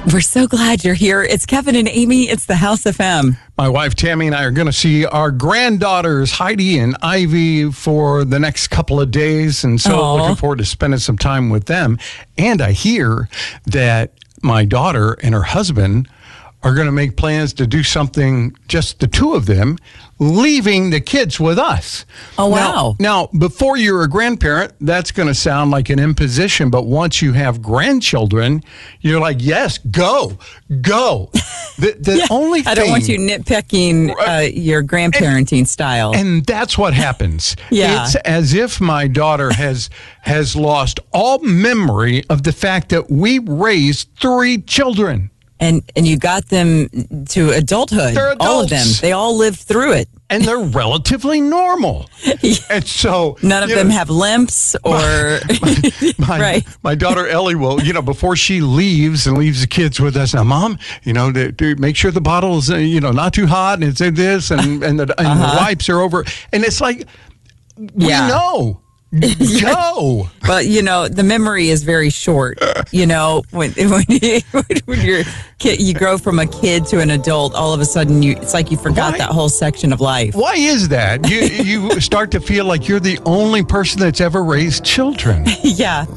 We're so glad you're here. It's Kevin and Amy. It's the House FM. My wife Tammy and I are going to see our granddaughters Heidi and Ivy for the next couple of days, and so looking forward to spending some time with them. And I hear that my daughter and her husband are going to make plans to do something, just the two of them, leaving the kids with us. Oh, wow. Now, before you're a grandparent, that's going to sound like an imposition, but once you have grandchildren, you're like, yes, go. The only thing... I don't want you nitpicking your grandparenting style. And that's what happens. Yeah. It's as if my daughter has lost all memory of the fact that we raised 3 children. And you got them to adulthood. They're adults. All of them. They all lived through it. And they're relatively normal. And so... None of them have limps or... My daughter Ellie will, before she leaves the kids with us, now, Mom, to make sure the bottle's, not too hot, and it's in this, and the wipes are over. And it's like, we know. Go. Well, the memory is very short. When you're kid, you grow from a kid to an adult, all of a sudden it's like you forgot that whole section of life. Why is that? You start to feel like you're the only person that's ever raised children. Yeah.